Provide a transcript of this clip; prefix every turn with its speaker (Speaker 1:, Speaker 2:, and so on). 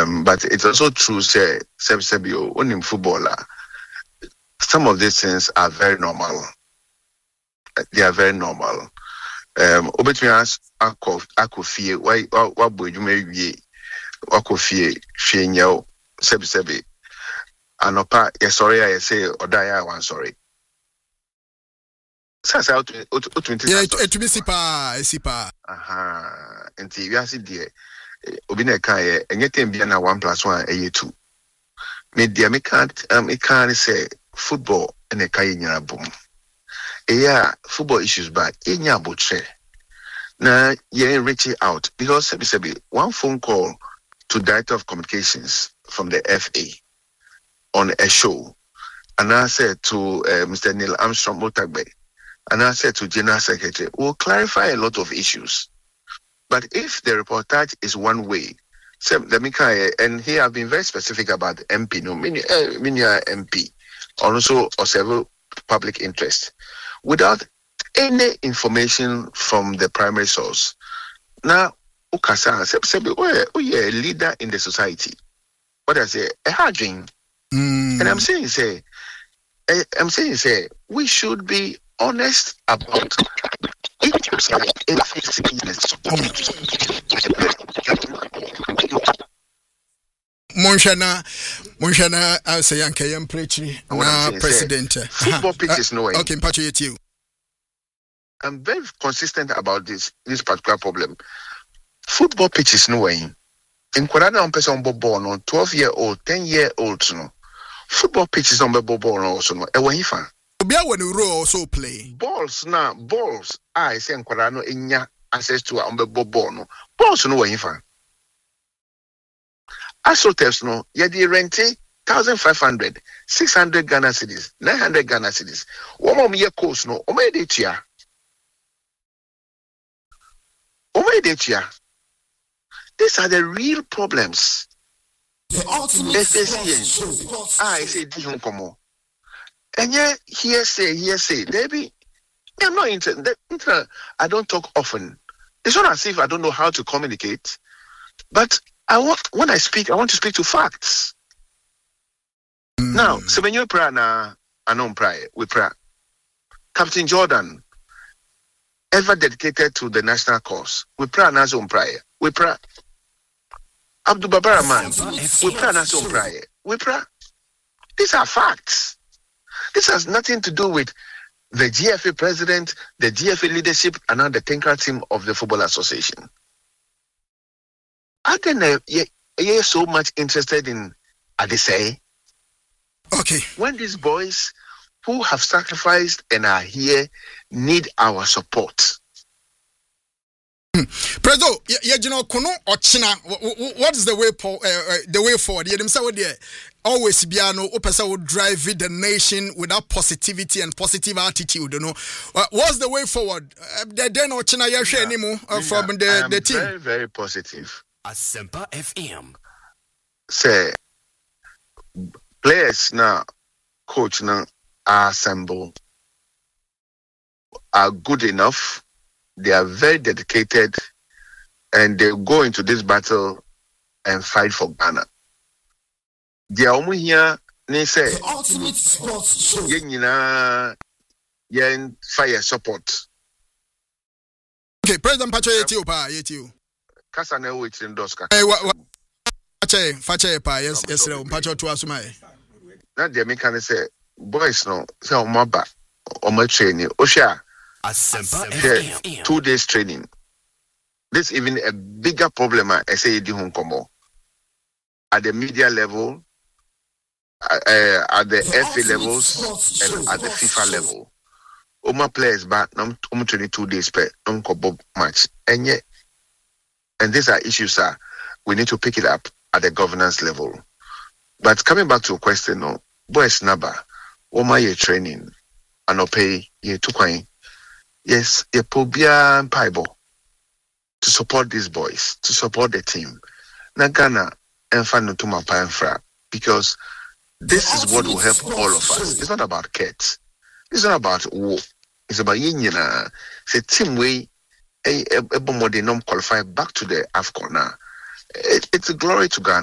Speaker 1: But it's also true, say, only footballer. Some of these things are very normal. They are very normal. Obetumi akofie why boy you may be akofie fienyo sebi anopa yes sorry I say or die one sorry. Sasa out
Speaker 2: to be sipa.
Speaker 1: Aha, enti we asi die obi na kan ye enyetem bia na 1+1 eye 2. Me dia me can't say football and a kai nyina bom. Yeah, football issues but inya botre. Now you reach it out because sebi one phone call to Director of Communications from the FA on a show, and I said to Mr. Neil Armstrong Motagbe, and I said to General Secretary, we'll clarify a lot of issues. But if the reportage is one way, and here I've been very specific about the MP, no, many MP, also or several public interest, without any information from the primary source. Now, Ukasa said, oh yeah, a leader in the society. What I say, a hard dream. And I'm saying, we should be honest about
Speaker 2: Monshana, I say, Yankee, preaching, president.
Speaker 1: Football pitch is no way.
Speaker 2: Okay, patriot you.
Speaker 1: I'm very consistent about this particular problem. Football pitch is no way. In Kwarana on person ball no 12-year-old, 10-year-olds no. Football pitch is on ball no also no. Ewa hifa.
Speaker 2: Obia when you also play.
Speaker 1: Balls. I say in Kwarana inya access to on ball no. Balls no hifa. Astroturfs no. Yedi rente 1,500, 600 Ghana cedis, 900 Ghana cedis. One more year course no. Omedetia. These are the real problems.
Speaker 3: The ultimate
Speaker 1: I say different como. And yeah, hearsay. Debbie, I'm not interested. I don't talk often. It's not as if I don't know how to communicate. But when I speak, I want to speak to facts. Now, Semenyo prayer na anon prayer. We pray. Captain Jordan, ever dedicated to the national cause. We pray an own prayer. We pray. Abdul Babar Man, we pray an own prayer. We pray. These are facts. This has nothing to do with the GFA president, the GFA leadership, and now the technical team of the Football Association. I think you're so much interested in Adesai.
Speaker 2: Okay.
Speaker 1: When these boys who have sacrificed and are here need our support.
Speaker 2: Prezo, you know, kono ochina. What is the way forward? You say what there always be no opesa will drive the nation with that positivity and positive attitude. You know, what's the way forward? Then ochina you share anymore from the team.
Speaker 1: Very, very positive.
Speaker 3: Asempa FM.
Speaker 1: Say players now, coach now are assembled, are good enough. They are very dedicated, and they go into this battle and fight for Ghana. They are only here. They say,
Speaker 3: The ultimate sports show.
Speaker 1: Yen fire support.
Speaker 2: Okay, President Pacho yeti.
Speaker 1: Kasa na wait in Doska.
Speaker 2: Fache pa yes Pacho to asumai.
Speaker 1: Now the American say, boys no, say omaba, training. Osha.
Speaker 3: Asempa FM.
Speaker 1: 2 days training. This is even a bigger problem at SAD at the media level, at the FA levels, and at the FIFA level. Oma players back, 22 days per match. And yet, and these are issues we need to pick it up at the governance level. But coming back to a question, no, boys naba, Oma ye training, and pay ye tukwain. Yes, a pobia and Paibo to support these boys, to support the team. Nagana and Fanutuma Painfra, because this is what will help all of us. It's not about kids. It's not about war. It's about Yinyana. It's a team way a qualify back to the AFCON. It's a glory to Ghana.